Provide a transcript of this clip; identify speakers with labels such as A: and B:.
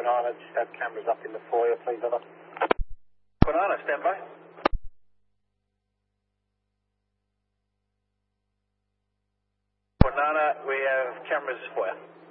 A: Kwinana, just have cameras up in the foyer, please, over.
B: Kwinana, stand by. Kwinana, we have cameras foyer.